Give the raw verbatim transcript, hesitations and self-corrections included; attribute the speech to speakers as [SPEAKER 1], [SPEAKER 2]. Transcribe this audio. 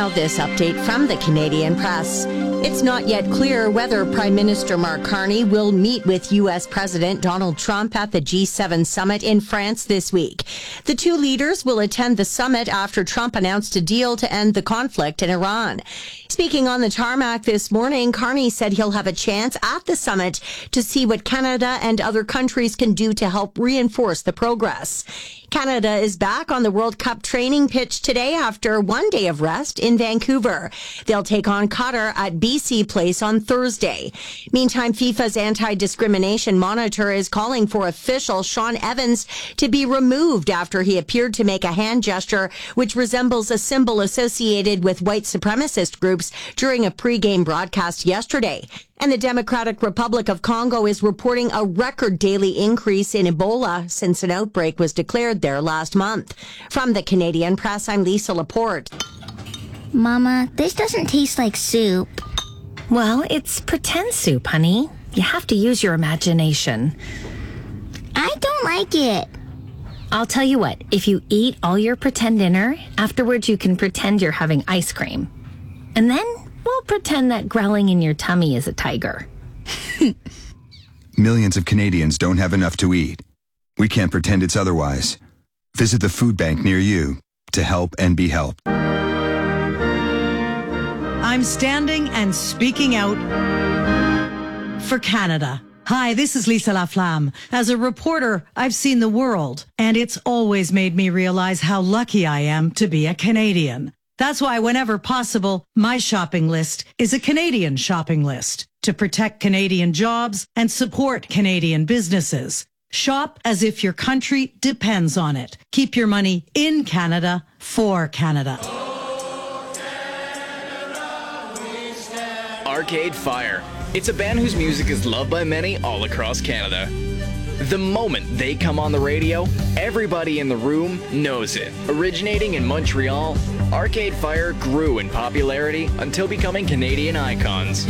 [SPEAKER 1] Now this update from the Canadian Press. It's not yet clear whether Prime Minister Mark Carney will meet with U S President Donald Trump at the G seven summit in France this week. The two leaders will attend the summit after Trump announced a deal to end the conflict in Iran. Speaking on the tarmac this morning, Carney said he'll have a chance at the summit to see what Canada and other countries can do to help reinforce the progress. Canada is back on the World Cup training pitch today after one day of rest in Vancouver. They'll take on Qatar at B C Place on Thursday. Meantime, FIFA's anti-discrimination monitor is calling for official Sean Evans to be removed after he appeared to make a hand gesture which resembles a symbol associated with white supremacist groups during a pre-game broadcast yesterday. And the Democratic Republic of Congo is reporting a record daily increase in Ebola since an outbreak was declared there last month. From the Canadian Press, I'm Lisa Laporte.
[SPEAKER 2] Mama, this doesn't taste like soup.
[SPEAKER 3] Well, it's pretend soup, honey. You have to use your imagination.
[SPEAKER 2] I don't like it.
[SPEAKER 3] I'll tell you what, if you eat all your pretend dinner, afterwards you can pretend you're having ice cream. And then we'll pretend that growling in your tummy is a tiger.
[SPEAKER 4] Millions of Canadians don't have enough to eat. We can't pretend it's otherwise. Visit the food bank near you to help and be helped.
[SPEAKER 5] I'm standing and speaking out for Canada. Hi, this is Lisa Laflamme. As a reporter, I've seen the world, and it's always made me realize how lucky I am to be a Canadian. That's why whenever possible, my shopping list is a Canadian shopping list to protect Canadian jobs and support Canadian businesses. Shop as if your country depends on it. Keep your money in Canada for Canada.
[SPEAKER 6] Arcade Fire. It's a band whose music is loved by many all across Canada. The moment they come on the radio, everybody in the room knows it. Originating in Montreal, Arcade Fire grew in popularity until becoming Canadian icons.